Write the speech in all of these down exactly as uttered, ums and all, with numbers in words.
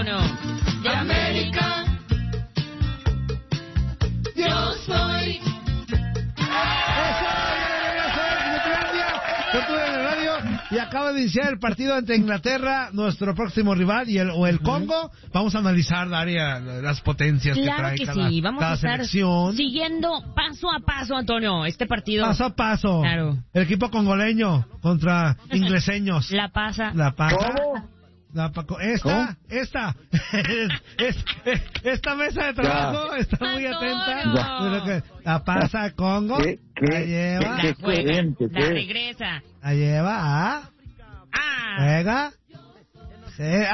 Antonio. De América, yo soy. Y acaba de iniciar el partido entre Inglaterra, nuestro próximo rival, y el, o el Congo. Vamos a analizar, Daria, las potencias claro que trae que cada, sí. Vamos cada a estar selección. Siguiendo paso a paso, Antonio, este partido. Paso a paso. Claro. El equipo congoleño contra ingleseños. La pasa. La pasa. ¿Cómo? La Paco, esta, ¿Cómo? esta, es, es, es, esta mesa de trabajo Ya. está muy Antonio. atenta. Pero que la pasa Congo, ¿Qué, qué, la lleva, qué La juega, coherente, la qué? regresa. la lleva a, Ah. juega, se,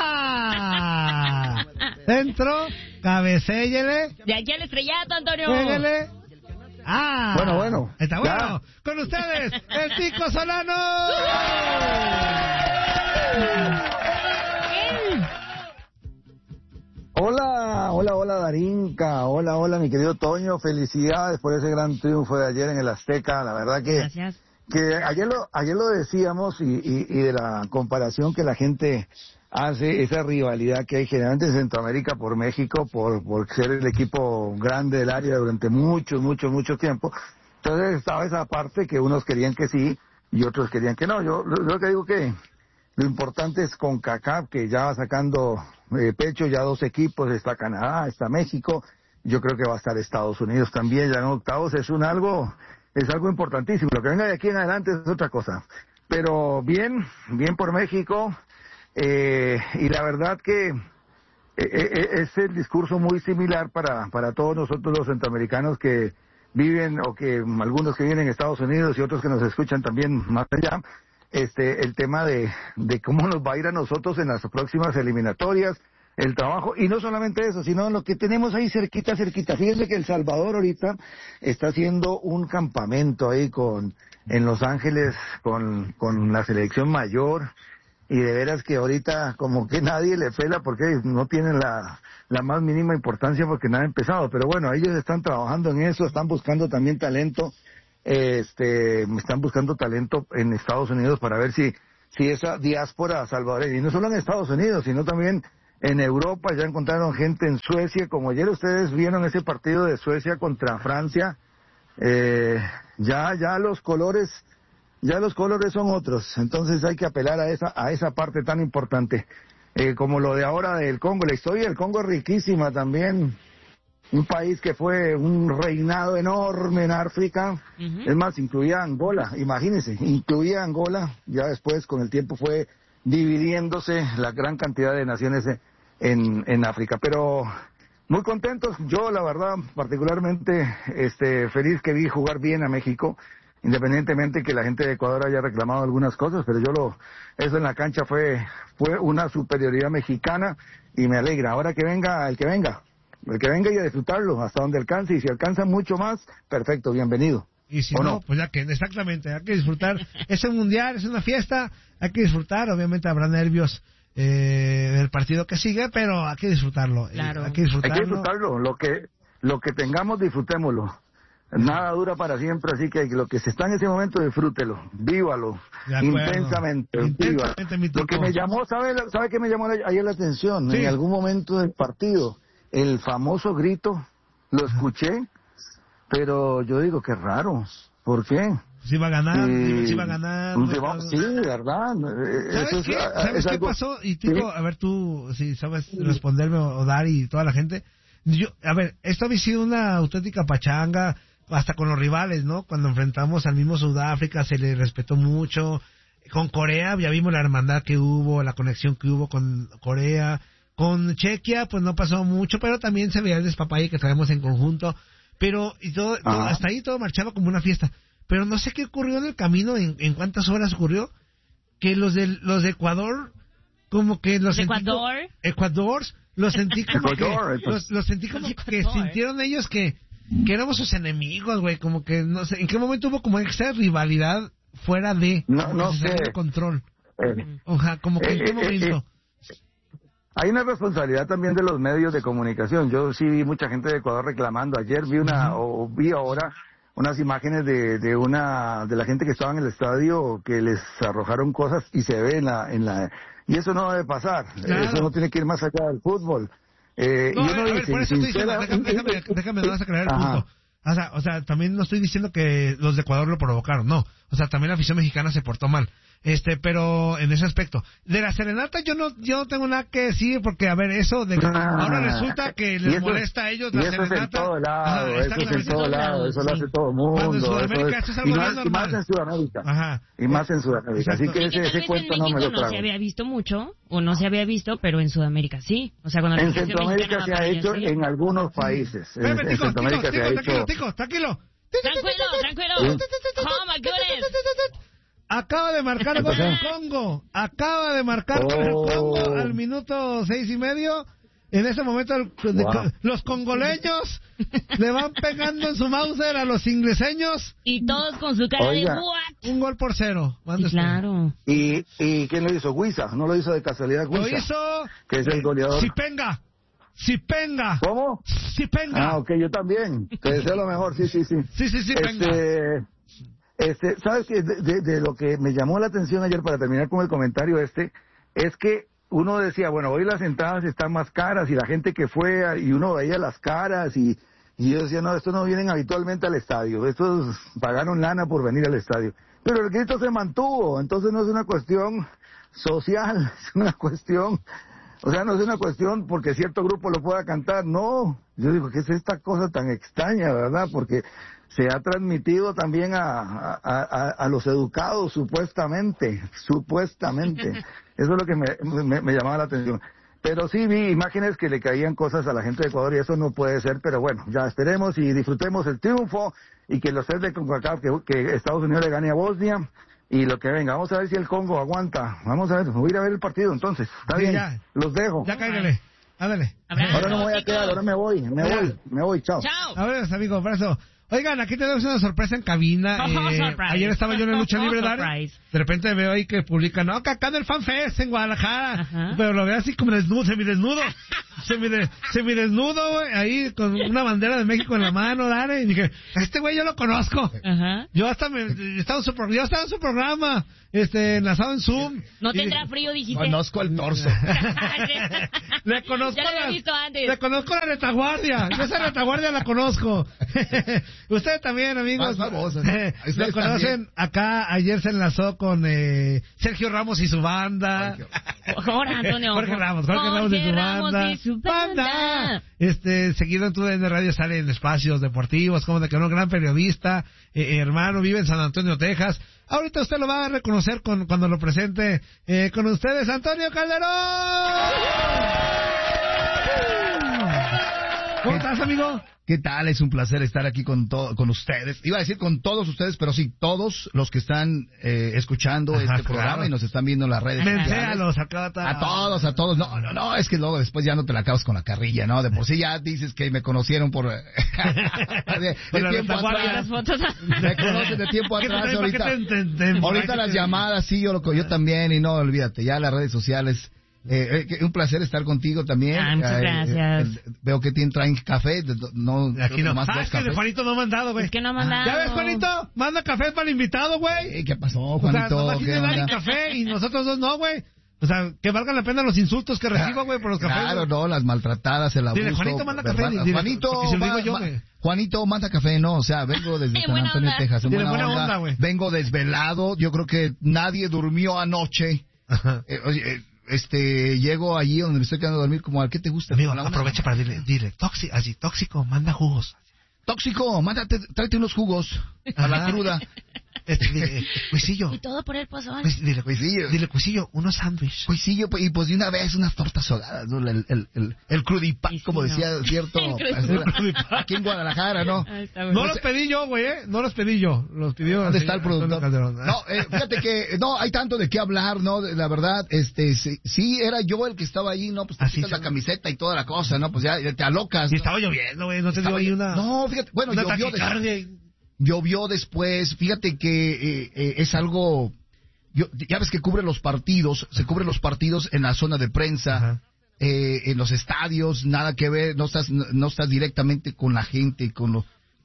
ah, centro, cabecéllele, De aquí al estrellato, Antonio. jueguele, ah, Bueno, bueno, está ya. bueno, con ustedes, el Tico Solano. Hola, hola, hola Darinka, hola, hola mi querido Toño, felicidades por ese gran triunfo de ayer en el Azteca, la verdad que, Gracias. que ayer lo, ayer lo decíamos y, y, y de la comparación que la gente hace, esa rivalidad que hay generalmente en Centroamérica por México, por, por ser el equipo grande del área durante mucho, mucho, mucho tiempo, entonces estaba esa parte que unos querían que sí y otros querían que no, yo lo, lo que digo que lo importante es CONCACAF, que ya va sacando eh, pecho, ya dos equipos, está Canadá, está México, yo creo que va a estar Estados Unidos también, ya en octavos es un algo, es algo importantísimo, lo que venga de aquí en adelante es otra cosa, pero bien, bien por México, eh, y la verdad que eh, eh, es el discurso muy similar para, para todos nosotros los centroamericanos que viven, o que algunos que viven en Estados Unidos y otros que nos escuchan también más allá, este el tema de, de cómo nos va a ir a nosotros en las próximas eliminatorias, el trabajo, y no solamente eso, sino lo que tenemos ahí cerquita, cerquita. Fíjense que El Salvador ahorita está haciendo un campamento ahí con en Los Ángeles con, con la selección mayor, y de veras que ahorita como que nadie le pela porque no tienen la, la más mínima importancia porque nada ha empezado, pero bueno, ellos están trabajando en eso, están buscando también talento. Este, están buscando talento en Estados Unidos para ver si, si esa diáspora salvadoreña, y no solo en Estados Unidos, sino también en Europa, ya encontraron gente en Suecia, como ayer ustedes vieron ese partido de Suecia contra Francia, eh, ya, ya los colores, ya los colores son otros, entonces hay que apelar a esa, a esa parte tan importante, eh, como lo de ahora del Congo. La historia del Congo es riquísima también. Un país que fue un reinado enorme en África, uh-huh. Es más, incluía Angola, imagínense, incluía Angola, ya después con el tiempo fue dividiéndose la gran cantidad de naciones en, en África, pero muy contentos, yo la verdad particularmente este feliz que vi jugar bien a México, independientemente que la gente de Ecuador haya reclamado algunas cosas, pero yo lo, eso en la cancha fue, fue una superioridad mexicana y me alegra, ahora que venga el que venga. El que venga y a disfrutarlo hasta donde alcance, y si alcanza mucho más, perfecto, bienvenido. Y si no, no, pues ya que, exactamente, hay que disfrutar. Es un mundial, es una fiesta, hay que disfrutar. Obviamente habrá nervios eh, del partido que sigue, pero hay que disfrutarlo. Claro. Hay que disfrutarlo. Hay que disfrutarlo, lo que, lo que tengamos, disfrutémoslo. Nada dura para siempre, así que lo que se está en ese momento, disfrútelo, vívalo, intensamente, intensamente vívalo. Lo que me llamó, ¿sabe, sabe qué me llamó ayer la atención? Sí. En algún momento del partido, el famoso grito, lo escuché, pero yo digo, qué raro, ¿por qué? Si va a ganar, eh, si va a ganar. Va, sí, de verdad. ¿Sabes Eso qué, es, ¿sabes es qué algo... pasó? Y Tico, ¿sí? A ver tú, si sabes responderme o dar y toda la gente. Yo, a ver, esto había sido una auténtica pachanga, hasta con los rivales, ¿no? Cuando enfrentamos al mismo Sudáfrica se le respetó mucho. Con Corea ya vimos la hermandad que hubo, la conexión que hubo con Corea. Con Chequia, pues no pasó mucho, pero también se veía el despapalle que traemos en conjunto. Pero y todo, todo hasta ahí todo marchaba como una fiesta. Pero no sé qué ocurrió en el camino, en, en cuántas horas ocurrió, que los de, los de Ecuador, como que los sentí... ¿Ecuador? Ecuador, los sentí como Ecuador, que... Los, los sentí como que sintieron ellos que, que éramos sus enemigos, güey, como que no sé, ¿en qué momento hubo como esa rivalidad fuera de... No, no sé. El control. Eh, Ojalá, como que eh, en qué eh, momento... Eh, Hay una responsabilidad también de los medios de comunicación. Yo sí vi mucha gente de Ecuador reclamando. Ayer vi una, uh-huh. o vi ahora unas imágenes de, de una de la gente que estaba en el estadio que les arrojaron cosas y se ve en la en la y eso no debe pasar, claro. Eso no tiene que ir más allá del fútbol. Eh, no, y uno a ver, dice, por eso estoy diciendo, déjame, déjame, déjame no vas a aclarar el punto. O sea, o sea, también no estoy diciendo que los de Ecuador lo provocaron, no. O sea, también la afición mexicana se portó mal. Este, pero en ese aspecto. De la serenata yo no yo no tengo nada que decir porque, a ver, eso de que ah, ahora resulta que les molesta a ellos la eso serenata. Es en todo lado, Ajá, eso es en todo lado, eso sí. Lo hace todo el mundo. Cuando en Sudamérica eso es, eso es algo y, más, normal. y más en Sudamérica. Ajá. Y más en Sudamérica. Exacto. Así que ese, ese cuento no me lo trago. No se había visto mucho, o no se había visto, pero en Sudamérica sí. O sea, cuando en Centroamérica se ha hecho sí. En algunos países. En, Espérame, en tico, Centroamérica tico, se tico, ha hecho... Tico, tranquilo. Tranquilo, tranquilo. Oh my goodness. Acaba de marcar gol el Congo. Acaba de marcar gol el Congo al minuto seis y medio. En ese momento el, wow. los congoleños le van pegando en su Mauser a los ingleseños. Y todos con su cara Oiga, de what. Un gol por cero. Sí, claro. ¿Y, ¿Y quién lo hizo? Guisa. ¿No lo hizo de casualidad Guisa? Lo hizo... Que es el goleador. Sipenga. Sipenga. ¿Cómo? Sipenga. Ah, ok, yo también. Te deseo lo mejor, sí, sí, sí. Sí, sí, sí, este, este, ¿sabes qué? De, de, de lo que me llamó la atención ayer, para terminar con el comentario este, es que uno decía, bueno, hoy las entradas están más caras y la gente que fue, y uno veía las caras y, y yo decía, no, estos no vienen habitualmente al estadio, estos pagaron lana por venir al estadio. Pero el grito se mantuvo, entonces no es una cuestión social, es una cuestión... O sea, no es una cuestión porque cierto grupo lo pueda cantar, no. Yo digo, ¿qué es esta cosa tan extraña, verdad? Porque se ha transmitido también a, a, a, a los educados, supuestamente, supuestamente. Eso es lo que me, me, me llamaba la atención. Pero sí vi imágenes que le caían cosas a la gente de Ecuador y eso no puede ser, pero bueno, ya esperemos y disfrutemos el triunfo y que los tres de CONCACAF, que, que Estados Unidos le gane a Bosnia. Y lo que venga, vamos a ver si el Congo aguanta. Vamos a ver, voy a ir a ver el partido entonces. Está sí, bien, ya. Los dejo. Ya cáigale, ándale. Ahora no me voy a quedar, ahora me voy, me ya. voy, me voy, chao. Chao. A ver, amigo, por eso. Oigan, aquí tenemos una sorpresa en cabina. Oh, eh, ayer estaba yo en la lucha libre, Dari. De repente veo ahí que publican, no, que acá en el FanFest en Guadalajara. Ajá. Pero lo veo así como desnudo, semidesnudo. Semide, semidesnudo, güey, ahí con una bandera de México en la mano, Dari. Y dije, este güey yo lo conozco. Ajá. Yo hasta me, yo estaba en su, yo estaba en su programa, este, enlazado en Zoom. No tendrá y, frío, dijiste. Conozco el torso. Le conozco ya lo la, he visto antes. Le conozco la retaguardia. Yo esa retaguardia la conozco. Ustedes también, amigos. Más famosos. Eh, lo conocen. También. Acá ayer se enlazó con eh, Sergio Ramos y su banda. Jorge Antonio. Jorge Ramos, Jorge, Jorge Ramos, y su, Ramos banda. y su banda. Banda. Este, seguido en tu D N Radio sale en espacios deportivos, como de que un gran periodista, eh, hermano, vive en San Antonio, Texas. Ahorita usted lo va a reconocer con, cuando lo presente eh, con ustedes, Antonio Calderón. ¿Cómo estás, amigo? ¿Qué tal? Es un placer estar aquí con to- con ustedes. Iba a decir con todos ustedes, pero sí, todos los que están eh, escuchando Ajá, este claro. programa y nos están viendo en las redes sociales. A todos, a todos. No, no, no, es que luego después ya no te la acabas con la carrilla, ¿no? De por sí ya dices que me conocieron por... de, de tiempo atrás. Me conocen de tiempo atrás. Ahorita, ahorita las llamadas, sí, yo, lo, yo también, y no, olvídate, ya las redes sociales... Eh, eh, un placer estar contigo también. Ah, muchas gracias. Eh, eh, veo que tienen, traen café. No, aquí no. Más ah, es que de Juanito no ha mandado, güey. Es que no ha mandado. ¿Ya ves, Juanito? Manda café para el invitado, güey. ¿Qué pasó, Juanito? O sea, ¿qué onda? Café y nosotros dos no, güey. O sea, que valgan la pena los insultos que recibo, güey, por los cafés. Claro, wey. no, las maltratadas, el abuso. Dile, Juanito, manda café. Dile, Juanito, se lo digo yo, ma, Juanito, manda café, no, o sea, vengo desde San Antonio, onda. Texas. En Dile, buena, buena onda, onda vengo desvelado. Yo creo que nadie durmió anoche. eh, oye, eh, Este, llego allí donde me estoy quedando a dormir, como, ¿a qué te gusta? Amigo, aprovecha para dile, dile, tóxico, así, tóxico, manda jugos. Tóxico, mándate, tráete unos jugos a la cruda. Este, dile, Cuisillo. Y todo por el pozón. Pues, dile, Cuisillo. Dile, Cuisillo, unos sándwiches. Cuisillo, y pues de una vez unas tortas ahogadas, ¿no? El, el, el, el crudipac, sí, como no. decía cierto, aquí en Guadalajara, ¿no? No, no los pedí yo, güey, ¿eh? No los pedí yo. Los pidió. ¿Dónde está el productor? No, eh, fíjate que, no, hay tanto de qué hablar, ¿no? La verdad, este, sí, sí era yo el que estaba allí, ¿no? Pues te quitas la camiseta y toda la cosa, ¿no? Pues ya te alocas. Y ¿no? estaba lloviendo, güey, no te dio ahí una... No, fíjate, bueno, una llovió después. Llovió después, fíjate que eh, eh, es algo, yo, ya ves que cubre los partidos, se cubren los partidos en la zona de prensa, eh, en los estadios, nada que ver, no estás no estás directamente con la gente, con, lo,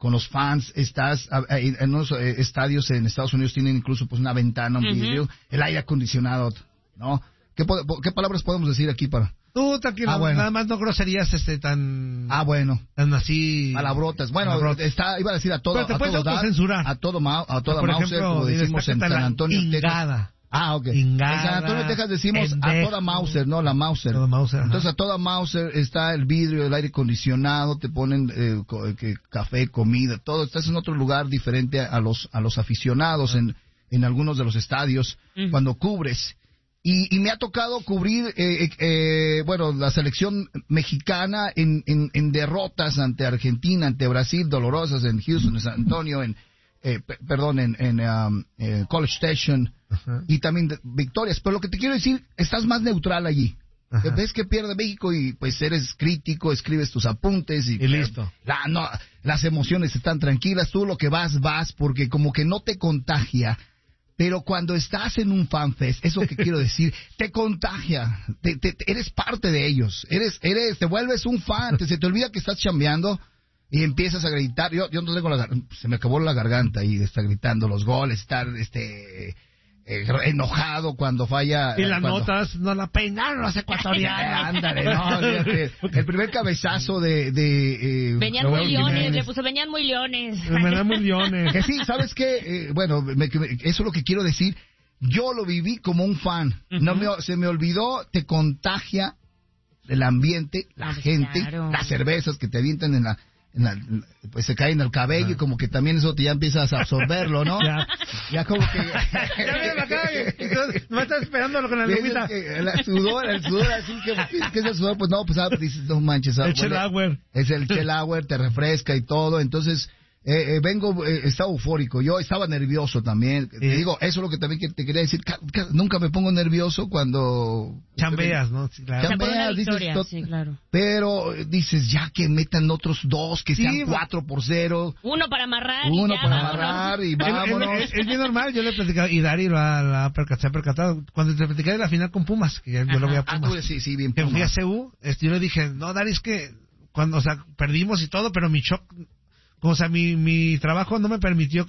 con los fans, estás en, en unos eh, estadios en Estados Unidos tienen incluso pues una ventana, un uh-huh. vidrio, el aire acondicionado, ¿no? ¿Qué, ¿Qué palabras podemos decir aquí para...? Tú, tranquilo, ah, bueno. nada más no groserías este, tan... Ah, bueno. Tan así... Palabrotas. Bueno, palabrotas. Está, iba a decir a todo... Pero te a puedes todo autocensurar. A todo ma, a toda Por Mauser, ejemplo, como decimos en San Antonio, Ingada. Texas. Ah, ok. Ingada, en San Antonio, Texas decimos endejo. a toda Mauser, ¿no? La Mauser. Toda Mauser. Entonces a toda Mauser está el vidrio, el aire acondicionado, te ponen eh, co que, café, comida, todo. Estás en otro lugar diferente a los a los aficionados en, en algunos de los estadios uh-huh. cuando cubres. Y, y me ha tocado cubrir, eh, eh, bueno, la selección mexicana en, en, en derrotas ante Argentina, ante Brasil, dolorosas en Houston, en San Antonio, en Eh, perdón, en, en um, eh, College Station, uh-huh. y también de, victorias. Pero lo que te quiero decir, estás más neutral allí. Uh-huh. Ves que pierde México y pues eres crítico, escribes tus apuntes y, y listo. La, no, las emociones están tranquilas, tú lo que vas, vas, porque como que no te contagia. Pero cuando estás en un fanfest, eso que quiero decir, te contagia, te, te, te, eres parte de ellos, eres, eres, te vuelves un fan, te, se te olvida que estás chambeando. Y empiezas a gritar, yo, yo no tengo la se me acabó la garganta y está gritando los goles, estar este eh, enojado cuando falla. Y las cuando... notas no la peinaron los ecuatorianos. Ándale, no, fíjate, el primer cabezazo de... de eh, venían muy leones, le puso, venían muy leones. Venían muy leones. Que sí, ¿sabes qué? Eh, bueno, me, me, eso es lo que quiero decir. Yo lo viví como un fan. Uh-huh. No me, se me olvidó, te contagia el ambiente, la ah, gente, claro. las cervezas que te avientan en la... En la, pues se cae en el cabello ah. y como que también eso te ya empiezas a absorberlo, ¿no? Ya, ya como que... ya viene la calle, entonces no estás esperándolo con la lupita. El sudor, el sudor, así que, ¿qué es el sudor? Pues no, pues ah, dices, no manches. Ah, el Chelauer. Es el Chelauer, te refresca y todo, entonces... Eh, eh, vengo, eh, estaba eufórico, yo estaba nervioso también, sí. Te digo, eso es lo que también te quería decir, ca, ca, nunca me pongo nervioso cuando... Chambeas, ¿no? Sí, claro. Chambeas, victoria, dices, sí, claro. Pero dices, ya que metan otros dos, que sean sí, cuatro por cero. Uno para amarrar. Uno y ya, para vámonos. amarrar y vámonos. Es, es, es bien normal, yo le he platicado, y Dari lo ha, la ha percatado, percatado, cuando te platicé de la final con Pumas, que ya, yo lo vi a Pumas. Ah, sí, sí, bien Pumas. Que fui a C U, este, yo le dije, no, Dari, es que, cuando, o sea, perdimos y todo, pero mi shock... O sea, mi, mi trabajo no me permitió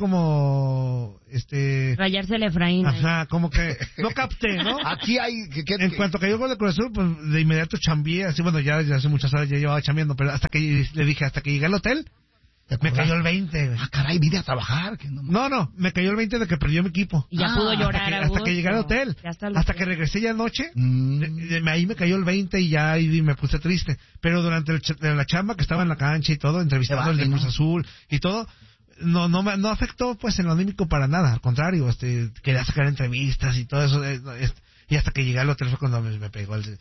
como, este... rayarse el Efraín. Ajá, ahí. Como que no capté, ¿no? Aquí hay... Que, que, en que... cuanto cayó el gol de Cruz Azul, pues de inmediato chambié, así, bueno, ya, ya hace muchas horas ya llevaba chambeando, pero hasta que le dije, hasta que llegué al hotel, me cayó el veinte. Ah, caray, vine a trabajar. Que no, no, no, me cayó el veinte de que perdió mi equipo. Y ya ah, pudo llorar hasta que, a hasta que llegué al hotel. Hasta hotel. Que regresé ya anoche, mm. de, de, ahí me cayó el veinte y ya ahí me puse triste. Pero durante el, la chamba que estaba en la cancha y todo, entrevistando al de Cruz Azul y todo, no no me no afectó pues en lo anímico para nada. Al contrario, este quería sacar entrevistas y todo eso. Este, y hasta que llegué al hotel fue cuando me, me pegó el...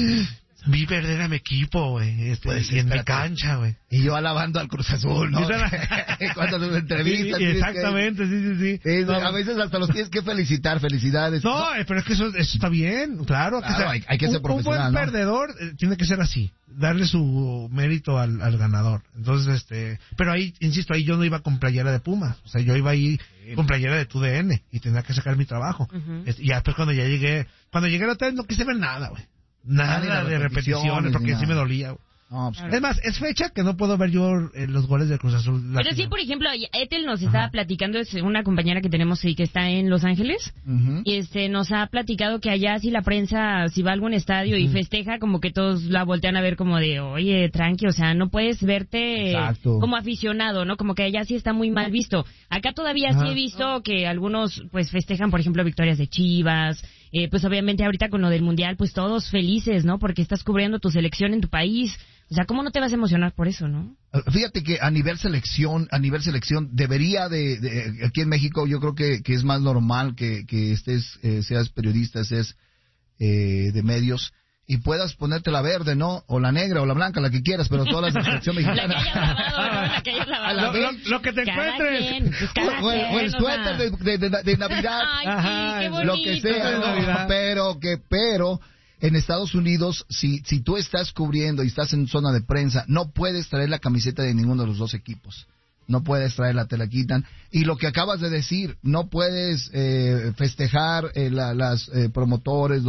Vi perder a mi equipo, güey, este, pues, y en mi cancha, güey. Y yo alabando al Cruz Azul, ¿no? Cuando nos entrevistas. Sí, exactamente, que... sí, sí, sí. Eh, no, a veces hasta los tienes que felicitar, felicidades. No, no. pero es que eso, eso está bien, claro. claro que sea, hay, hay que ser un, profesional, un buen ¿no? perdedor eh, tiene que ser así, darle su mérito al, al ganador. Entonces, este, pero ahí, insisto, ahí yo no iba con playera de Pumas, o sea, yo iba ahí sí. con playera de T U D N y tenía que sacar mi trabajo. Uh-huh. Y ya después cuando ya llegué, cuando llegué al hotel no quise ver nada, güey. Nada, nada de repeticiones, repeticiones porque sí me dolía. No, pues, es más, es fecha que no puedo ver yo eh, los goles de Cruz Azul. Pero final. Sí, por ejemplo, Ethel nos estaba Ajá. platicando, es una compañera que tenemos y que está en Los Ángeles, uh-huh. y este nos ha platicado que allá si la prensa, si va a algún estadio uh-huh. y festeja, como que todos la voltean a ver como de, oye, tranqui, o sea, no puedes verte Exacto. como aficionado, ¿no? Como que allá sí está muy mal visto. Acá todavía Ajá. sí he visto que algunos pues festejan, por ejemplo, victorias de Chivas. Eh, pues obviamente ahorita con lo del Mundial, pues todos felices, ¿no? Porque estás cubriendo tu selección en tu país. O sea, ¿cómo no te vas a emocionar por eso, no? Fíjate que a nivel selección, a nivel selección, debería de, de aquí en México yo creo que, que es más normal que, que estés, eh, seas periodista, seas eh, de medios, y puedas ponerte la verde, ¿no? O la negra, o la blanca, la que quieras, pero todas las selección mexicana. La que haya lavado, ¿no? La que haya lavado. Lo, lo, lo que te cada encuentres. Quien, pues cada o, o, o el suéter de, de, de, de Navidad. Ay, Ajá, sí, qué bonito. Lo que sea, ¿no? Pero que, pero... En Estados Unidos, si si tú estás cubriendo y estás en zona de prensa, no puedes traer la camiseta de ninguno de los dos equipos. No puedes traerla, te la quitan. Y lo que acabas de decir, no puedes eh, festejar eh, la, las eh, promotores, los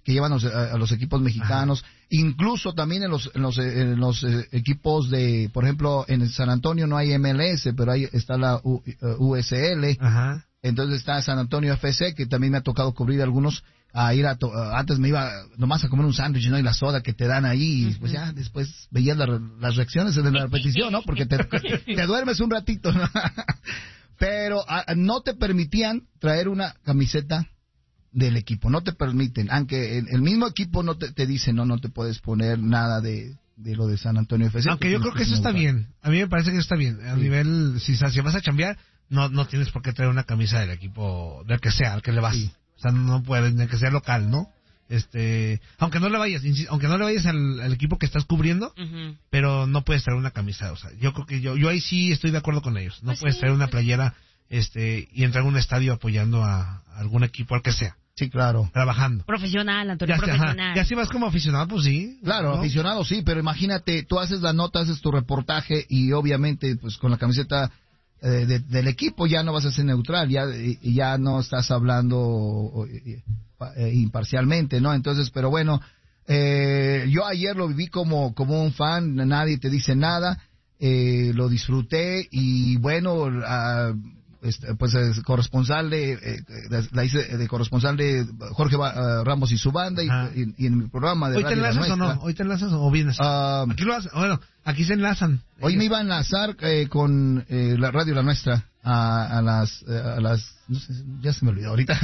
que llevan los, a, a los equipos mexicanos, ajá, incluso también en los en los, en los eh, equipos de, por ejemplo, en San Antonio no hay M L S, pero ahí está la U, uh, U S L, ajá, entonces está San Antonio F C, que también me ha tocado cubrir algunos, a ir a, to, a antes me iba nomás a comer un sándwich, ¿no? Y la soda que te dan ahí, y pues ya después veías la, las reacciones de la repetición, ¿no? Porque te, te duermes un ratito, ¿no? Pero a, no te permitían traer una camiseta del equipo, no te permiten, aunque el, el mismo equipo no te, te dice, no, no te puedes poner nada de, de lo de San Antonio F C. Aunque yo creo que eso está bien, a mí me parece que eso está bien, a sí. nivel, si, si vas a chambear, no no tienes por qué traer una camisa del equipo, del que sea, al que le vas. Sí. O sea, no puedes, ni que sea local, ¿no? Este, aunque no le vayas, aunque no le vayas al, al equipo que estás cubriendo, uh-huh, pero no puedes traer una camisa, o sea, yo creo que yo yo ahí sí estoy de acuerdo con ellos. No pues puedes sí. traer una playera, este, y entrar a un estadio apoyando a, a algún equipo, al que sea. Sí, claro. Trabajando. Profesional, Antonio, ya, profesional. Ajá. Y así vas como aficionado, pues sí. Claro, ¿no? Aficionado sí, pero imagínate, tú haces la nota, haces tu reportaje y obviamente, pues con la camiseta Eh, de, del equipo ya no vas a ser neutral, ya ya no estás hablando eh, eh, imparcialmente, ¿no? Entonces, pero bueno, eh, yo ayer lo viví como como un fan, nadie te dice nada, eh, lo disfruté y bueno, uh, este, pues es corresponsal de, eh, la hice de corresponsal de Jorge uh, Ramos y su banda y, y, y en mi programa de ¿Hoy te enlazas o no? ¿Hoy te enlazas o vienes? Uh, aquí lo hacen, bueno, aquí se enlazan. Hoy me iba a enlazar eh, con eh, la radio La Nuestra a, a las a las no sé, ya se me olvidó ahorita.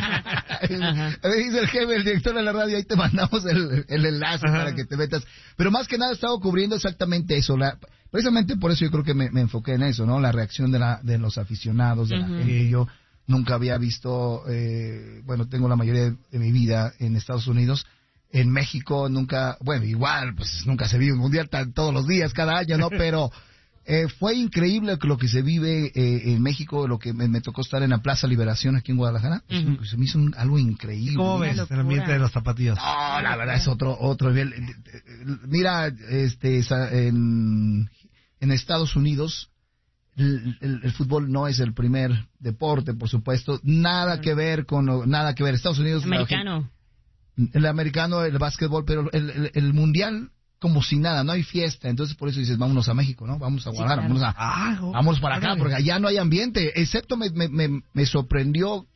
Me dice el jefe, el director de la radio, ahí te mandamos el, el enlace, ajá, para que te metas. Pero más que nada he estado cubriendo exactamente eso, la, precisamente por eso yo creo que me, me enfoqué en eso, ¿no? La reacción de la de los aficionados, de uh-huh, la gente. Yo nunca había visto, eh, bueno, tengo la mayoría de, de mi vida en Estados Unidos. En México nunca, bueno, igual, pues nunca se vive un mundial tan, todos los días, cada año, ¿no? Pero eh, fue increíble lo que se vive eh, en México, lo que me, me tocó estar en la Plaza Liberación aquí en Guadalajara. Uh-huh. Pues, se me hizo un, algo increíble. ¿Cómo ves el ambiente de los zapatillos? No, la verdad es otro otro nivel. Mira, este, en, en Estados Unidos el, el, el fútbol no es el primer deporte, por supuesto. Nada uh-huh, que ver con, nada que ver. Estados Unidos. Americano. El americano, el básquetbol, pero el, el, el mundial como si nada, no hay fiesta, entonces por eso dices, vámonos a México, ¿no? Vamos a Guadalajara, sí, claro, vamos a, ah, oh, vamos para acá, porque allá no hay ambiente, excepto me, me, me, me sorprendió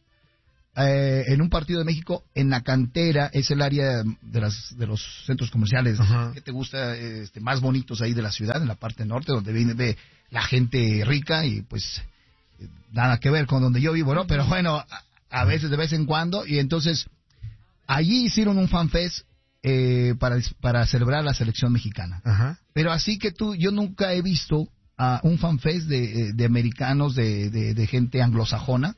eh, en un partido de México, en la cantera, es el área de las de los centros comerciales, uh-huh, que te gusta, este, más bonitos ahí de la ciudad, en la parte norte, donde viene ve la gente rica y pues nada que ver con donde yo vivo, ¿no? Pero bueno, a, a veces, de vez en cuando, y entonces allí hicieron un fanfest eh, para para celebrar la selección mexicana. Ajá. Pero así que tú, yo nunca he visto uh, un fanfest de, de americanos, de, de, de gente anglosajona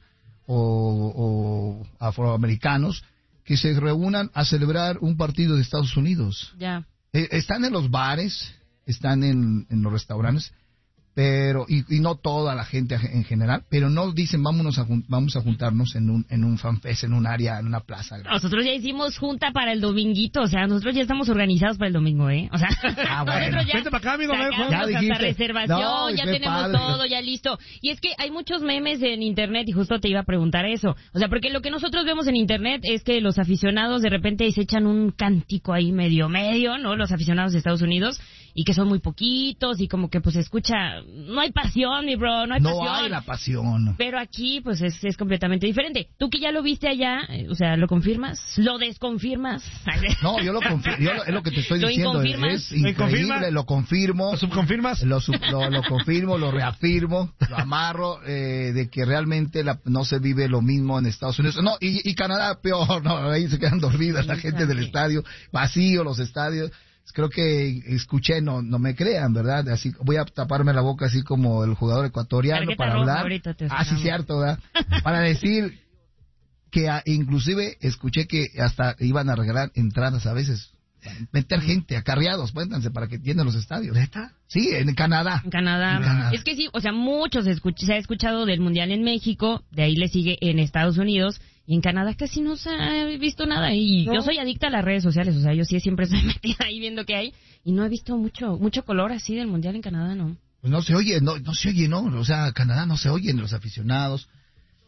o, o afroamericanos que se reúnan a celebrar un partido de Estados Unidos. Ya. Eh, están en los bares, están en, en los restaurantes, pero y, y no toda la gente en general, pero no dicen vámonos a vamos a juntarnos en un en un fanfest, en un área, en una plaza. Nosotros ya hicimos junta para el dominguito, o sea, nosotros ya estamos organizados para el domingo, ¿eh? O sea, ah, bueno. Ya vente para acá, amigo, ya dijiste, hasta reservación, no, ya tenemos padre, todo, ya listo. Y es que hay muchos memes en internet y justo te iba a preguntar eso. O sea, porque lo que nosotros vemos en internet es que los aficionados de repente se echan un cántico ahí medio medio, ¿no? Los aficionados de Estados Unidos, y que son muy poquitos y como que pues se escucha, no hay pasión, mi bro, no hay no pasión. No hay la pasión. Pero aquí pues es, es completamente diferente. Tú que ya lo viste allá, eh, o sea, ¿lo confirmas? ¿Lo desconfirmas? No, yo lo confirmo, yo lo, es lo que te estoy ¿Lo diciendo, es increíble, lo confirmo. ¿Lo subconfirmas? Lo, sub, lo, lo confirmo, lo reafirmo, lo amarro, eh, de que realmente la, no se vive lo mismo en Estados Unidos. No, y, y Canadá peor, no, ahí se quedan dormidas la gente del estadio, vacío los estadios. Creo que escuché, no no me crean, ¿verdad? Así voy a taparme la boca así como el jugador ecuatoriano para hablar. Ah, sí, cierto, ¿verdad? Para decir que a, inclusive escuché que hasta iban a regalar entradas a veces. Meter gente, acarreados, cuéntanse, para que llenen los estadios. ¿Neta? Sí, en Canadá. En Canadá. En Canadá. Es que sí, o sea, muchos escuch- se ha escuchado del Mundial en México, de ahí le sigue en Estados Unidos, y en Canadá casi no se ha visto nada. Y no. Yo soy adicta a las redes sociales, o sea, yo sí siempre estoy metida ahí viendo qué hay, y no he visto mucho mucho color así del Mundial en Canadá, ¿no? Pues no se oye, no, no se oye, ¿no? O sea, Canadá no se oyen los aficionados.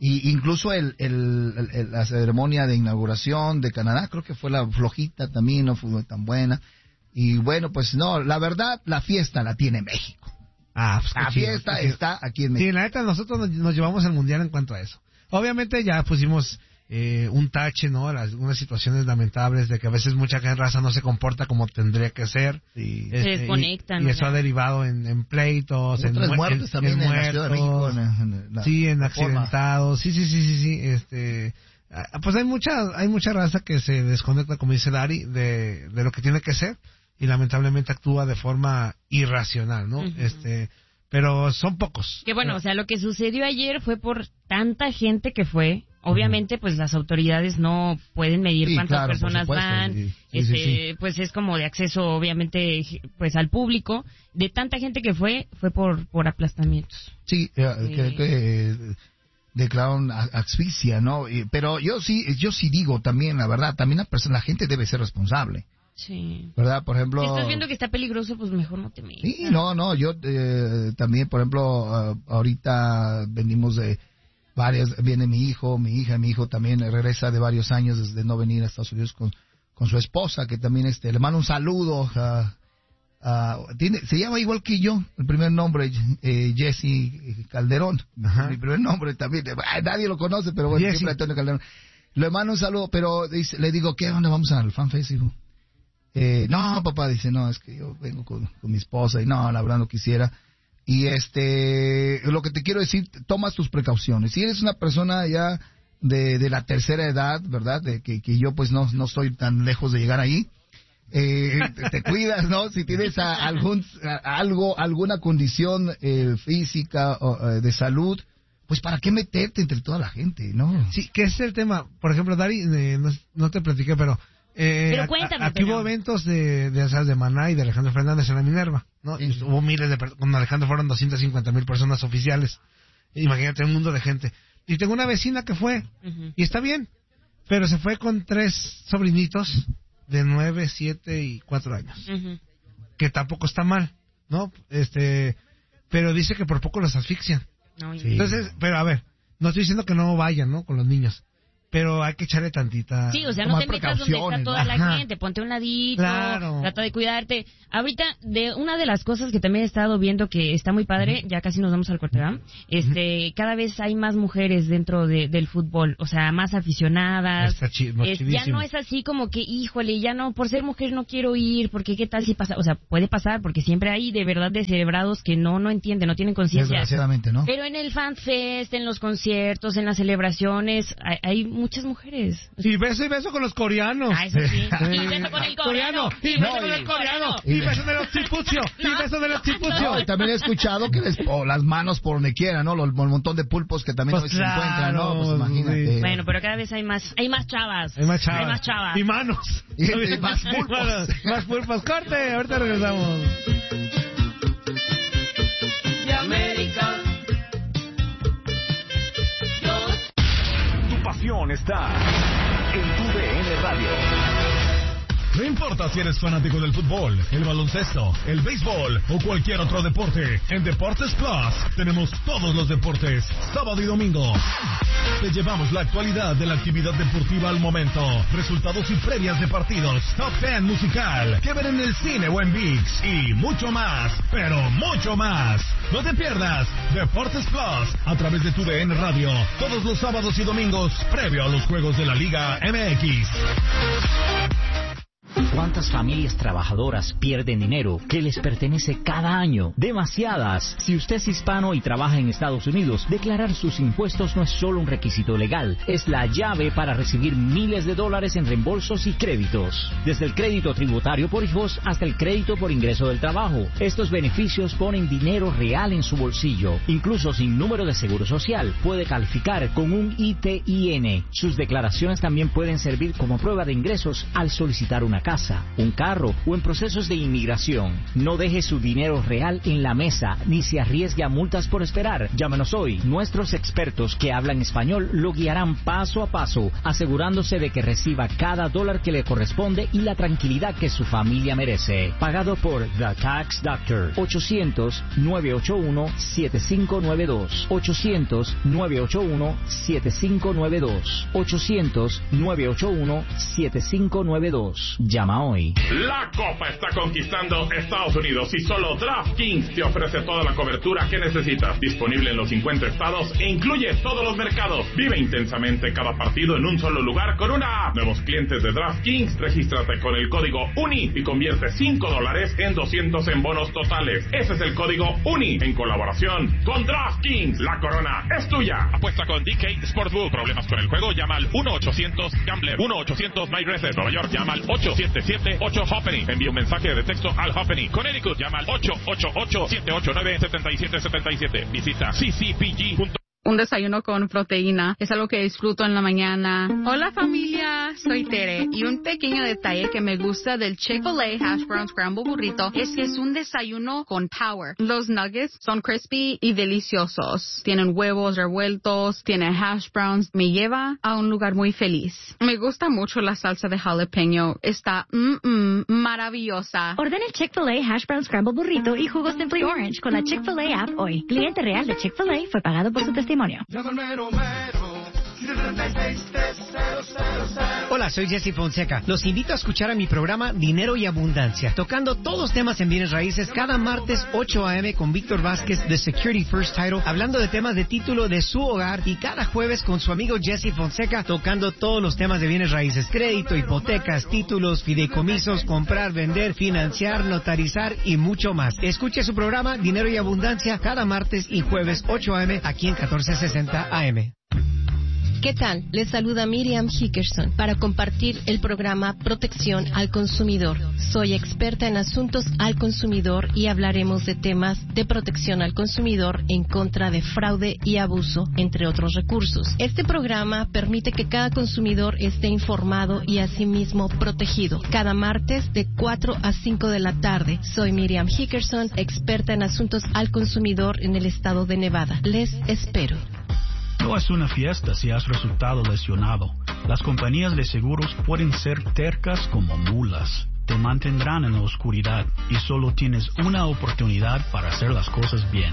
Y incluso el, el, el, el, la ceremonia de inauguración de Canadá, creo que fue la flojita también, no fue tan buena. Y bueno, pues no, la verdad, la fiesta la tiene México. Ah, pues la chido, fiesta está aquí en México. Sí, la neta, nosotros nos, nos llevamos el mundial en cuanto a eso. Obviamente ya pusimos eh, un tache, ¿no? Las, unas situaciones lamentables de que a veces mucha raza no se comporta como tendría que ser. Sí. Este, se desconectan. Y, y eso ha derivado en, en pleitos, en, en muertos en, también en, en muertos, la Ciudad de México. En, en la, sí, en accidentados. Sí, sí, sí, sí, sí. Este, pues hay mucha, hay mucha raza que se desconecta, como dice Dari, de, de lo que tiene que ser y lamentablemente actúa de forma irracional, ¿no? Uh-huh. Este, pero son pocos. Que bueno, o sea, lo que sucedió ayer fue por tanta gente que fue. Obviamente, pues las autoridades no pueden medir sí, cuántas claro, personas van. Sí, sí, este, sí, sí. Pues es como de acceso, obviamente, pues al público. De tanta gente que fue, fue por por aplastamientos. Sí, eh, que, que eh, declararon asfixia, ¿no? Y, pero yo sí, yo sí digo también, la verdad, también la persona, la gente debe ser responsable. Sí. ¿Verdad? Por ejemplo... Si estás viendo que está peligroso, pues mejor no te metas. Sí, no, no, yo eh, también, por ejemplo, uh, ahorita venimos de varias, viene mi hijo, mi hija, mi hijo también regresa de varios años desde no venir a Estados Unidos con, con su esposa, que también este le mando un saludo. Uh, uh, tiene, se llama igual que yo, el primer nombre, eh, Jesse Calderón. Ajá. Mi primer nombre también, eh, nadie lo conoce, pero bueno, Jesse. Siempre Antonio Calderón. Le mando un saludo, pero dice, le digo, ¿qué onda? Vamos al Fan Festival. Eh, no, papá, dice, no, es que yo vengo con, con mi esposa y no, la verdad no quisiera. Y este, lo que te quiero decir, tomas tus precauciones. Si eres una persona ya de, de la tercera edad, ¿verdad? De que, que yo pues no, no estoy tan lejos de llegar ahí. Eh, te, te cuidas, ¿no? Si tienes a, algún, a, algo, alguna condición eh, física o eh, de salud, pues ¿para qué meterte entre toda la gente, no? Sí, que ese es el tema. Por ejemplo, Dari, eh, no, no te platiqué, pero... Eh, pero cuéntame, aquí pero... hubo eventos de, de, de, de Maná y de Alejandro Fernández en la Minerva, ¿no? Sí. Hubo miles de personas, con Alejandro fueron doscientas cincuenta mil personas oficiales. Imagínate un mundo de gente. Y tengo una vecina que fue, uh-huh. y está bien, pero se fue con tres sobrinitos de nueve, siete y cuatro años. Uh-huh. Que tampoco está mal, ¿no? Este, pero dice que por poco los asfixian. No, sí. Entonces, pero a ver, no estoy diciendo que no vayan, ¿no? Con los niños. Pero hay que echarle tantita... Sí, o sea, no te metas donde está toda la Ajá. gente. Ponte un ladito, claro. Trata de cuidarte. Ahorita, de una de las cosas que también he estado viendo que está muy padre, uh-huh. ya casi nos vamos al corte, ¿verdad? Este, uh-huh. Cada vez hay más mujeres dentro de, del fútbol, o sea, más aficionadas. Está chido, es, ya no es así como que, híjole, ya no, por ser mujer no quiero ir, porque qué tal si pasa... O sea, puede pasar, porque siempre hay de verdad descerebrados que no, no entienden, no tienen conciencia. Desgraciadamente, ¿no? Pero en el fan fest, en los conciertos, en las celebraciones, hay... hay muchas mujeres. Y beso y beso con los coreanos. Ah, eso sí. Y beso con el coreano. Y beso con el coreano. Y beso de los chipucios. Y beso de los chipucios. Y también he escuchado que les, oh, las manos por donde quiera, ¿no? Los, el montón de pulpos que también pues claro, se encuentran, ¿no? Pues imagínate. Sí. Bueno, pero cada vez hay más, hay más chavas. Hay más chavas. Hay más chavas. Y manos. Y, y más pulpos. Más pulpos. Corte, ahorita regresamos. De América. Está en tu D N Radio. No importa si eres fanático del fútbol, el baloncesto, el béisbol o cualquier otro deporte, en Deportes Plus tenemos todos los deportes, sábado y domingo. Te llevamos la actualidad de la actividad deportiva al momento, resultados y previas de partidos, top diez musical, que ver en el cine o en ViX y mucho más, pero mucho más. No te pierdas Deportes Plus a través de tu D N Radio, todos los sábados y domingos, previo a los juegos de la Liga M X. ¿Cuántas familias trabajadoras pierden dinero que les pertenece cada año? Demasiadas. Si usted es hispano y trabaja en Estados Unidos, declarar sus impuestos no es solo un requisito legal, es la llave para recibir miles de dólares en reembolsos y créditos. Desde el crédito tributario por hijos hasta el crédito por ingreso del trabajo. Estos beneficios ponen dinero real en su bolsillo. Incluso sin número de seguro social, puede calificar con un I T I N. Sus declaraciones también pueden servir como prueba de ingresos al solicitar una casa, un carro o en procesos de inmigración. No deje su dinero real en la mesa ni se arriesgue a multas por esperar. Llámenos hoy. Nuestros expertos que hablan español lo guiarán paso a paso, asegurándose de que reciba cada dólar que le corresponde y la tranquilidad que su familia merece. Pagado por The Tax Doctor. ochocientos, nueve ocho uno, siete cinco nueve dos. ochocientos, nueve ocho uno, siete cinco nueve dos. ochocientos, nueve ocho uno, siete cinco nueve dos. Llama hoy. La Copa está conquistando Estados Unidos y solo DraftKings te ofrece toda la cobertura que necesitas. Disponible en los cincuenta estados e incluye todos los mercados. Vive intensamente cada partido en un solo lugar con una app. Nuevos clientes de DraftKings, regístrate con el código UNI y convierte cinco dólares en doscientos en bonos totales. Ese es el código UNI en colaboración con DraftKings. La corona es tuya. Apuesta con D K Sportsbook. Problemas con el juego, llama al uno ochocientos Gambler. uno ochocientos My Reset. Nueva York, llama al ocho siete siete ocho Hoppenny. Envía un mensaje de texto al Hoppenny. Connecticut, llama al ocho ocho ocho, siete ocho nueve, siete siete siete siete. Visita c c p g punto com. Un desayuno con proteína es algo que disfruto en la mañana. Hola familia, soy Tere y un pequeño detalle que me gusta del Chick-fil-A Hash Brown Scramble Burrito es que es un desayuno con power. Los nuggets son crispy y deliciosos. Tienen huevos revueltos, tienen hash browns. Me lleva a un lugar muy feliz. Me gusta mucho la salsa de jalapeño. Está mm, mm, maravillosa. Ordena el Chick-fil-A Hash Brown Scramble Burrito y jugo Simply Orange con la Chick-fil-A app hoy. Cliente real de Chick-fil-A fue pagado por su testimonio. Hola, soy Jesse Fonseca. Los invito a escuchar a mi programa Dinero y Abundancia, tocando todos temas en bienes raíces cada martes ocho a eme con Víctor Vázquez de Security First Title, hablando de temas de título de su hogar, y cada jueves con su amigo Jesse Fonseca tocando todos los temas de bienes raíces: crédito, hipotecas, títulos, fideicomisos, comprar, vender, financiar, notarizar y mucho más. Escuche su programa Dinero y Abundancia cada martes y jueves ocho a eme aquí en catorce sesenta A M. ¿Qué tal? Les saluda Miriam Hickerson para compartir el programa Protección al Consumidor. Soy experta en asuntos al consumidor y hablaremos de temas de protección al consumidor en contra de fraude y abuso, entre otros recursos. Este programa permite que cada consumidor esté informado y asimismo protegido. Cada martes de cuatro a cinco de la tarde. Soy Miriam Hickerson, experta en asuntos al consumidor en el estado de Nevada. Les espero. No es una fiesta si has resultado lesionado. Las compañías de seguros pueden ser tercas como mulas. Te mantendrán en la oscuridad y solo tienes una oportunidad para hacer las cosas bien.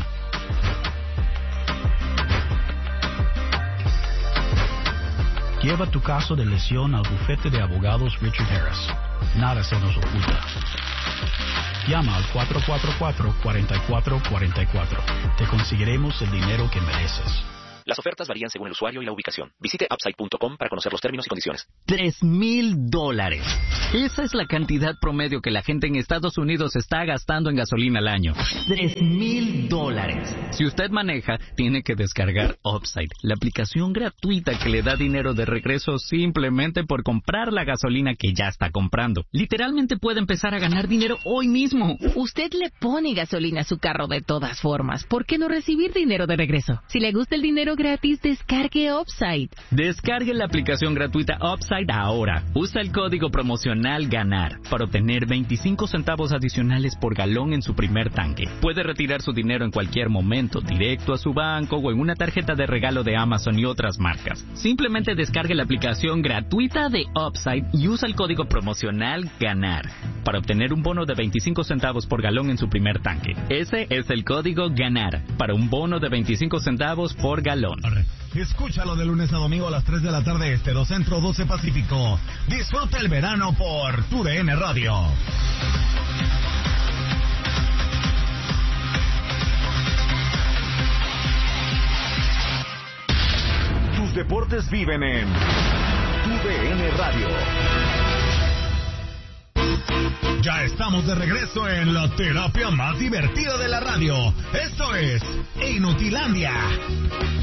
Lleva tu caso de lesión al bufete de abogados Richard Harris. Nada se nos oculta. Llama al cuatro cuatro cuatro, cuatro cuatro cuatro cuatro. Te conseguiremos el dinero que mereces. Las ofertas varían según el usuario y la ubicación. Visite upside punto com para conocer los términos y condiciones. Tres mil dólares. Esa es la cantidad promedio que la gente en Estados Unidos está gastando en gasolina al año. Tres mil dólares. Si usted maneja, tiene que descargar Upside, la aplicación gratuita que le da dinero de regreso simplemente por comprar la gasolina que ya está comprando. Literalmente puede empezar a ganar dinero hoy mismo. Usted le pone gasolina a su carro de todas formas. ¿Por qué no recibir dinero de regreso? Si le gusta el dinero gratis, descargue Upside. Descargue la aplicación gratuita Upside ahora. Usa el código promocional GANAR para obtener veinticinco centavos adicionales por galón en su primer tanque. Puede retirar su dinero en cualquier momento, directo a su banco o en una tarjeta de regalo de Amazon y otras marcas. Simplemente descargue la aplicación gratuita de Upside y usa el código promocional GANAR para obtener un bono de veinticinco centavos por galón en su primer tanque. Ese es el código GANAR para un bono de veinticinco centavos por galón. Escúchalo de lunes a domingo a las tres de la tarde este, dos Centro, doce Pacífico. Disfruta el verano por Tu D N Radio. Tus deportes viven en Tu D N Radio. Ya estamos de regreso en la terapia más divertida de la radio. Esto es Inutilandia.